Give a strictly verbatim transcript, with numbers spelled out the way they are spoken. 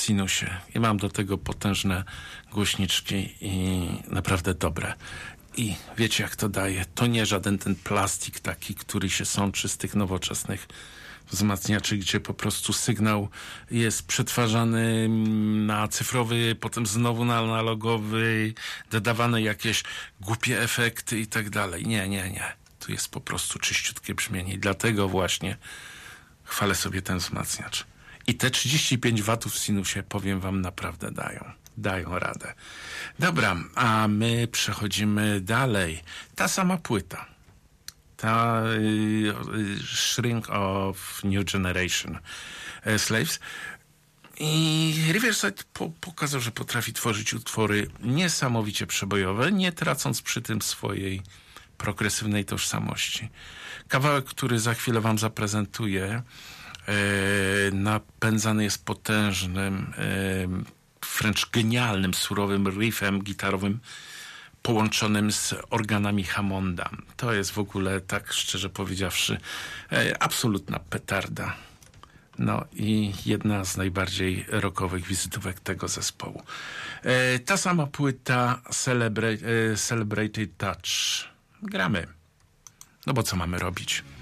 Sinusie i mam do tego potężne głośniczki i naprawdę dobre. I wiecie, jak to daje? To nie żaden ten plastik taki, który się sączy z tych nowoczesnych wzmacniaczy, gdzie po prostu sygnał jest przetwarzany na cyfrowy, potem znowu na analogowy, dodawane jakieś głupie efekty i tak dalej. Nie, nie, nie. Tu jest po prostu czyściutkie brzmienie i dlatego właśnie chwalę sobie ten wzmacniacz. I te trzydzieści pięć watów w Sinusie, powiem wam, naprawdę dają. Dają radę. Dobra, a my przechodzimy dalej. Ta sama płyta. Ta y, y, Shrink of New Generation y, Slaves. I Riverside po, pokazał, że potrafi tworzyć utwory niesamowicie przebojowe, nie tracąc przy tym swojej progresywnej tożsamości. Kawałek, który za chwilę wam zaprezentuję, y, napędzany jest potężnym, y, wręcz genialnym, surowym riffem gitarowym połączonym z organami Hammonda. To jest w ogóle, tak szczerze powiedziawszy, e, absolutna petarda. No i jedna z najbardziej rockowych wizytówek tego zespołu. E, ta sama płyta Celebrate, e, Celebrated Touch. Gramy. No bo co mamy robić?